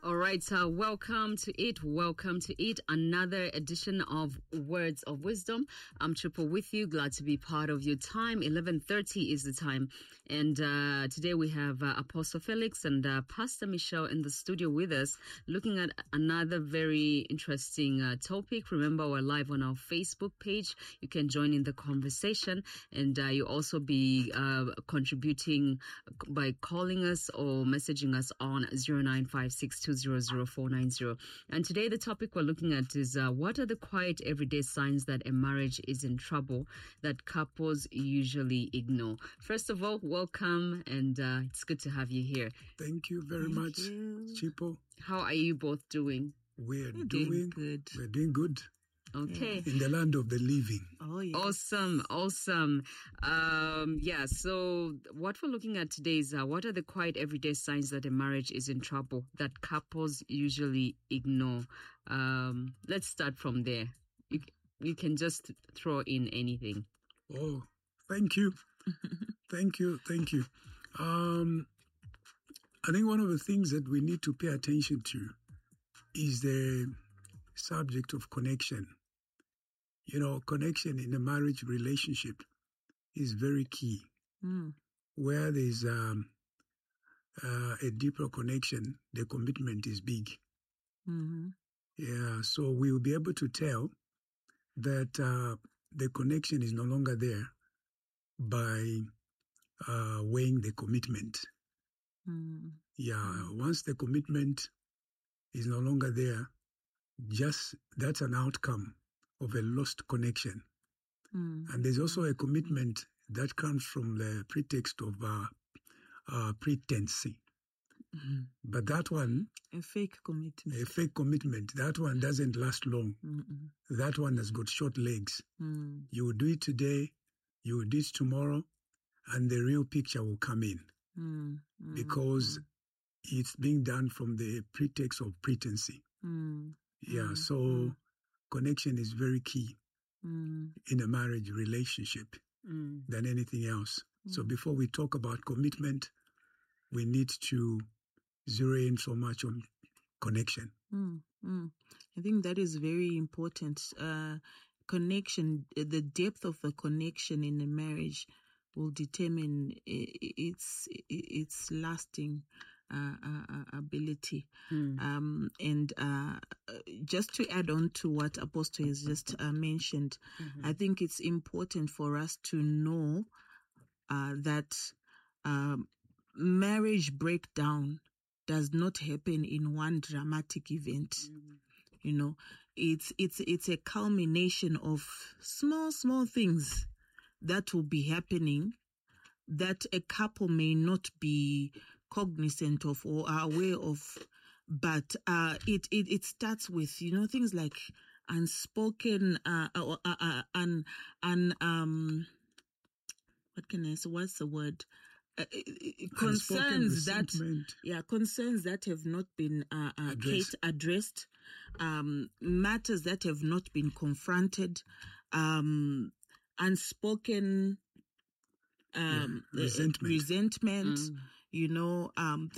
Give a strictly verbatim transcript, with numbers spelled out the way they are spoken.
All right, so welcome to it. Welcome to it. Another edition of Words of Wisdom. I'm Triple with you. Glad to be part of your time. eleven thirty is the time. And uh, today we have uh, Apostle Felix and uh, Pastor Michelle in the studio with us, looking at another very interesting uh, topic. Remember, we're live on our Facebook page. You can join in the conversation, and uh, you also be uh, contributing by calling us or messaging us on zero nine five six two zero zero four nine zero. And today the topic we're looking at is uh, what are the quiet everyday signs that a marriage is in trouble that couples usually ignore? First of all, welcome, and uh, it's good to have you here. Thank you very Thank much, you. Chipo. How are you both doing? We're We're doing, doing good. We're doing good Okay. in the land of the living. Oh, yeah. Awesome, awesome. Um, yeah, so what we're looking at today is uh, what are the quiet everyday signs that a marriage is in trouble that couples usually ignore? Um, let's start from there. You, you can just throw in anything. Oh, thank you. thank you. Thank you. Um, I think one of the things that we need to pay attention to is the subject of connection. You know, connection in a marriage relationship is very key. Mm. Where there's um, uh, a deeper connection, the commitment is big. Mm-hmm. Yeah, so we will be able to tell that uh, the connection is no longer there by uh, weighing the commitment. Mm. Yeah, once the commitment is no longer there, just that's an outcome of a lost connection. Mm. And there's also a commitment that comes from the pretext of uh, uh, pretense. Mm-hmm. But that one, A fake commitment. a fake commitment, that one doesn't last long. Mm-mm. That one has got short legs. Mm. You will do it today, you will do it tomorrow, and the real picture will come in Mm. Mm. because it's being done from the pretext of pretense. Mm. Yeah, Mm. so Mm. connection is very key Mm. in a marriage relationship Mm. than anything else. Mm. So before we talk about commitment, we need to zero in so much on connection. Mm. Mm. I think that is very important. Uh, connection, the depth of the connection in a marriage will determine i- its its lasting uh, uh, ability. Mm. Um, and uh, just to add on to what Apostle has just uh, mentioned, Mm-hmm. I think it's important for us to know uh, that um, marriage breakdown does not happen in one dramatic event. Mm-hmm. You know, it's it's it's a culmination of small small things that will be happening that a couple may not be cognizant of or are aware of, but uh, it, it it starts with, you know, things like unspoken uh, uh, uh, uh and and um what can I say? What's the word? Uh, concerns that resentment. yeah concerns that have not been uh, uh, Addressed. Kate, addressed, um, matters that have not been confronted, um, unspoken um, Yeah, resentment. resentment, Mm. you know, um,